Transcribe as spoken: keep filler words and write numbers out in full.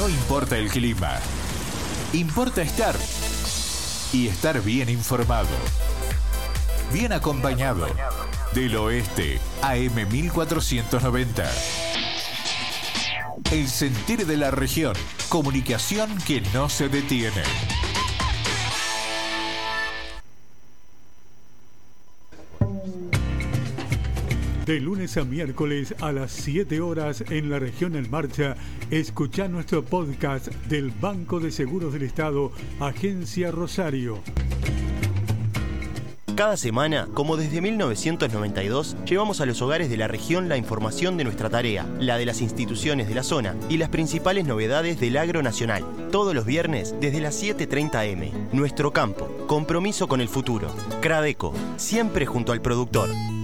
No importa el clima, importa estar y estar bien informado, bien acompañado. Del Oeste, A M mil cuatrocientos noventa. El sentir de la región. Comunicación que no se detiene. De lunes a miércoles a las siete horas en la región En Marcha, escuchá nuestro podcast del Banco de Seguros del Estado, Agencia Rosario. Cada semana, como desde mil novecientos noventa y dos, llevamos a los hogares de la región la información de nuestra tarea, la de las instituciones de la zona y las principales novedades del agro nacional. Todos los viernes desde las siete treinta eme. Nuestro campo, compromiso con el futuro. Cradeco, siempre junto al productor.